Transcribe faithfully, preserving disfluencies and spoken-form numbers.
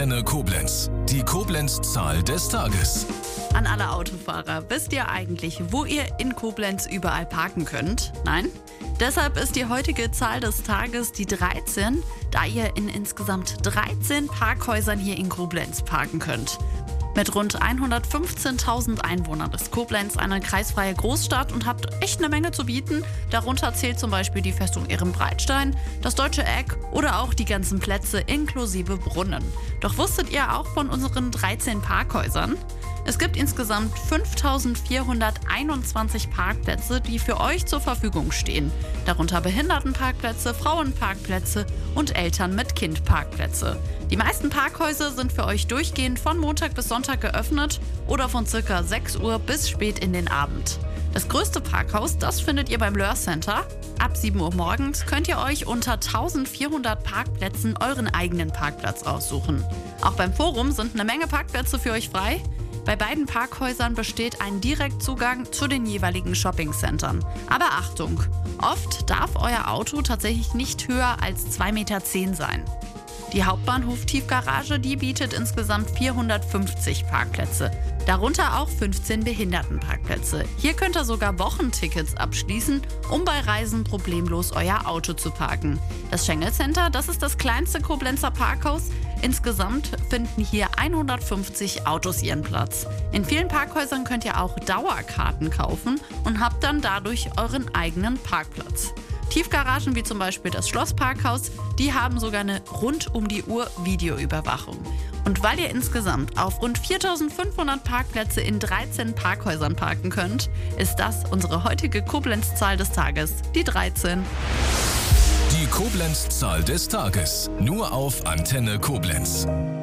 Antenne Koblenz. Die Koblenz-Zahl des Tages. An alle Autofahrer, wisst ihr eigentlich, wo ihr in Koblenz überall parken könnt? Nein? Deshalb ist die heutige Zahl des Tages die dreizehn, da ihr in insgesamt dreizehn Parkhäusern hier in Koblenz parken könnt. Mit rund hundertfünfzehntausend Einwohnern ist Koblenz eine kreisfreie Großstadt und hat echt eine Menge zu bieten. Darunter zählt zum Beispiel die Festung Ehrenbreitstein, das Deutsche Eck oder auch die ganzen Plätze inklusive Brunnen. Doch wusstet ihr auch von unseren dreizehn Parkhäusern? Es gibt insgesamt fünftausendvierhunderteinundzwanzig Parkplätze, die für euch zur Verfügung stehen. Darunter Behindertenparkplätze, Frauenparkplätze und Eltern mit Kind-Parkplätze. Die meisten Parkhäuser sind für euch durchgehend von Montag bis Sonntag geöffnet oder von ca. sechs Uhr bis spät in den Abend. Das größte Parkhaus, das findet ihr beim Löhr Center. Ab sieben Uhr morgens könnt ihr euch unter eintausendvierhundert Parkplätzen euren eigenen Parkplatz aussuchen. Auch beim Forum sind eine Menge Parkplätze für euch frei. Bei beiden Parkhäusern besteht ein Direktzugang zu den jeweiligen Shoppingcentern. Aber Achtung, oft darf euer Auto tatsächlich nicht höher als zwei Meter zehn sein. Die Hauptbahnhof-Tiefgarage, die bietet insgesamt vierhundertfünfzig Parkplätze, darunter auch fünfzehn Behindertenparkplätze. Hier könnt ihr sogar Wochentickets abschließen, um bei Reisen problemlos euer Auto zu parken. Das Schengel Center, das ist das kleinste Koblenzer Parkhaus. Insgesamt finden hier hundertfünfzig Autos ihren Platz. In vielen Parkhäusern könnt ihr auch Dauerkarten kaufen und habt dann dadurch euren eigenen Parkplatz. Tiefgaragen wie zum Beispiel das Schlossparkhaus, die haben sogar eine rund um die Uhr Videoüberwachung. Und weil ihr insgesamt auf rund viertausendfünfhundert Parkplätze in dreizehn Parkhäusern parken könnt, ist das unsere heutige Koblenz-Zahl des Tages, die dreizehn. Die Koblenz-Zahl des Tages. Nur auf Antenne Koblenz.